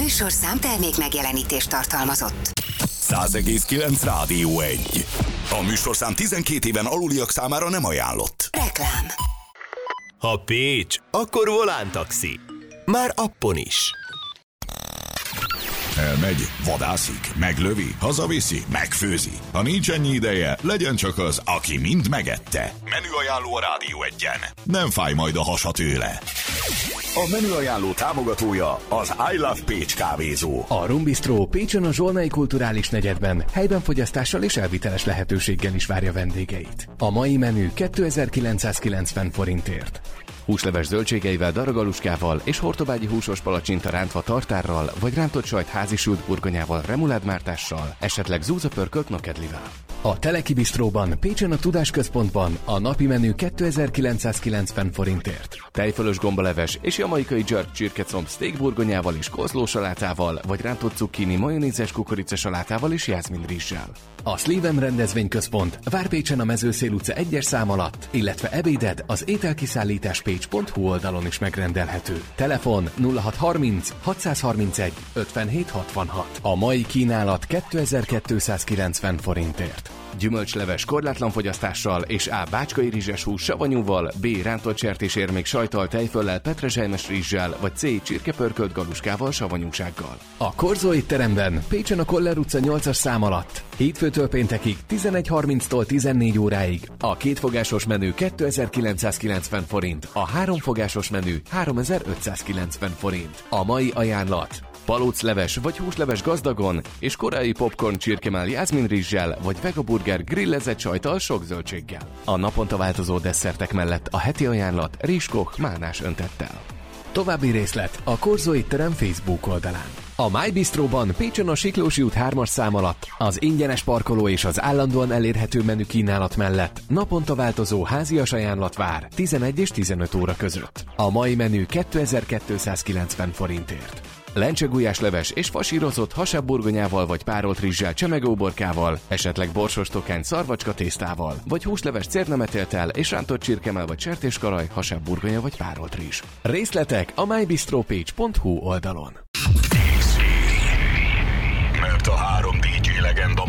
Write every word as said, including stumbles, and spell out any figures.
műsorszám termék megjelenítést tartalmazott. száz egész kilenc Rádió egy. A műsorszám tizenkét éven aluliak számára nem ajánlott. Reklám. Ha Pécs, akkor Volán taxi. Már appon is. Elmegy, vadászik, meglövi, hazaviszi, megfőzi. Ha nincs ennyi ideje, legyen csak az, aki mind megette. Menüajánló a Rádió egyen. Nem fáj majd a hasa tőle. A menüajánló támogatója az I Love Pécs kávézó. A Rum Bistro Pécsen a Zsolnai Kulturális Negyedben helyben fogyasztással és elviteles lehetőséggel is várja vendégeit. A mai menü kétezer-kilencszázkilencven forintért. Húsleves zöldségeivel, daragaluskával és hortobágyi húsos palacsinta rántva tartárral, vagy rántott sajt házi sült burgonyával, remuládmártással, esetleg zúzapörkölt nokedlivel. A Teleki Bistróban, Pécsen a Tudásközpontban a napi menü kétezer-kilencszázkilencven forintért. Tejfölös gombaleves és jamaikai jerk csirkecomb steak burgonyával és kozló salátával, vagy rántott cukkini majonézes kukorica salátával és jászmin rizssel. A Szlívem rendezvényközpont Várpécsen a Mezőszél utca egyes szám alatt, illetve ebéded az ételkiszállítás pécs pont hu oldalon is megrendelhető. Telefon nulla hat harminc hatszázharmincegy ötvenhét hatvanhat. A mai kínálat kétezer-kétszázkilencven forintért. Gyümölcsleves korlátlan fogyasztással és A. bácskai rizses hús savanyúval, B. rántott sertésérmék sajttal, tejföllel, petrezselymes rizssel, vagy C. csirkepörkölt galuskával, savanyúsággal. A Korzó étteremben Pécsen a Koller utca nyolcas szám alatt hétfőtől péntekig tizenegy harminctól tizennégy óráig a kétfogásos menü kétezer-kilencszázkilencven forint, a háromfogásos menü háromezer-ötszázkilencven forint. A mai ajánlat: palócleves vagy húsleves gazdagon és koreai popcorn csirkemell jászmin rizssel vagy vegaburger grillezett sajttal sok zöldséggel. A naponta változó desszertek mellett a heti ajánlat rizskoch málnás öntettel. További részlet a Korzó étterem Facebook oldalán. A My Bistróban Pécsen a Siklósi út hármas szám alatt az ingyenes parkoló és az állandóan elérhető menü kínálat mellett naponta változó házias ajánlat vár tizenegy és tizenöt óra között. A mai menü kétezer-kétszázkilencven forintért. Lencsegulyás leves és fasírozott hasábburgonyával vagy párolt rizssel, csemegóborkával, esetleg borsos tokány szarvacska tésztával, vagy húsleves cérnemetéltel és rántott csirkemell vagy sertéskaraj, hasábburgonya vagy párolt rizs. Részletek a mybistropage pont hu oldalon. Mert a három dé dzsé legenda